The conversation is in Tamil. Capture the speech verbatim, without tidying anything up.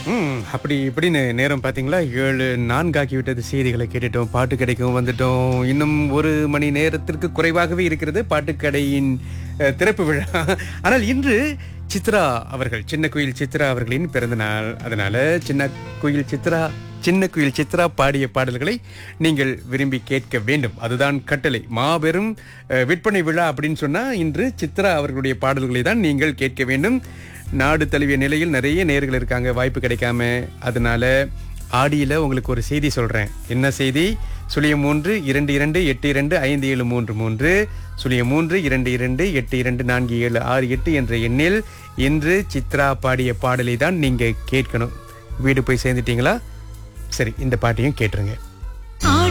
ம் அப்படி இப்படின்னு நேரம் பார்த்தீங்களா ஏழு நான்காக்கி விட்டது. செய்திகளை கேட்டுட்டோம், பாட்டு கடைக்கும் வந்துட்டோம். இன்னும் ஒரு மணி நேரத்திற்கு குறைவாகவே இருக்கிறது பாட்டுக்கடையின் அஹ், திறப்பு விழா. ஆனால் இன்று சித்ரா அவர்கள், சின்ன குயில் சித்ரா அவர்களின் பிறந்த நாள். அதனால சின்ன குயில் சித்ரா சின்ன குயில் சித்ரா பாடிய பாடல்களை நீங்கள் விரும்பி கேட்க வேண்டும். அதுதான் கட்டளை. மாபெரும் அஹ், விற்பனை விழா அப்படின்னு சொன்னா இன்று சித்ரா அவர்களுடைய பாடல்களை தான் நீங்கள் கேட்க வேண்டும். நாடு தழுவிய நிலையில் நிறைய நேர்கள் இருக்காங்க, வாய்ப்பு கிடைக்காம. அதனால ஆடியில உங்களுக்கு ஒரு செய்தி சொல்றேன். என்ன செய்தி? சுழியம் மூன்று இரண்டு இரண்டு எட்டு இரண்டு ஐந்து ஏழு மூன்று மூன்று சுழியம் மூன்று இரண்டு இரண்டு எட்டு இரண்டு நான்கு ஏழு ஆறு எட்டு என்ற எண்ணில் இன்று சித்ரா பாடிய பாடலை தான் நீங்க கேட்கணும். வீடு போய் சேர்ந்துட்டீங்களா? சரி, இந்த பாட்டையும் கேட்டுருங்க.